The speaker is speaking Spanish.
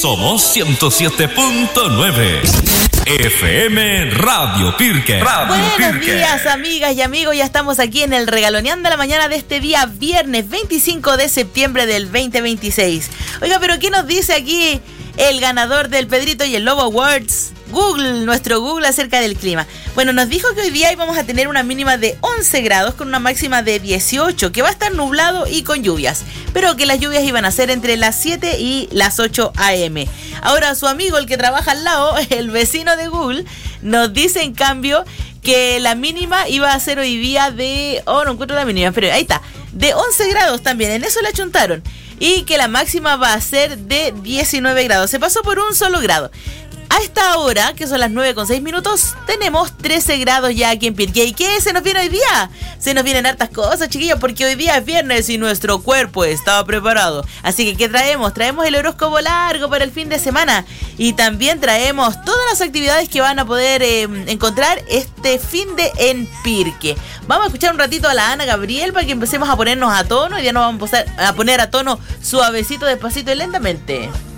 Somos 107.9 FM Radio Pirque. Buenos días, amigas y amigos. Ya estamos aquí en el Regaloneando la mañana de este día viernes 25 de septiembre del 2026. Oiga, pero ¿qué nos dice aquí el ganador del Pedrito y el Lobo Awards? Google, nuestro Google, acerca del clima. Bueno, nos dijo que hoy día íbamos a tener una mínima de 11 grados con una máxima de 18, que va a estar nublado y con lluvias, pero que las lluvias iban a ser entre las 7 y las 8 a.m. Ahora su amigo, el que trabaja al lado, el vecino de Google, nos dice en cambio que la mínima iba a ser hoy día de... Oh, no encuentro la mínima, pero ahí está. De 11 grados también, en eso le achuntaron. Y que la máxima va a ser de 19 grados. Se pasó por un solo grado. A esta hora, que son las 9:06, tenemos 13 grados ya aquí en Pirque. ¿Y qué se nos viene hoy día? Se nos vienen hartas cosas, chiquillos, porque hoy día es viernes y nuestro cuerpo estaba preparado. Así que, ¿qué traemos? Traemos el horóscopo largo para el fin de semana. Y también traemos todas las actividades que van a poder encontrar este fin de en Pirque. Vamos a escuchar un ratito a la Ana Gabriel para que empecemos a ponernos a tono. Y ya nos vamos a poner a tono suavecito, despacito y lentamente.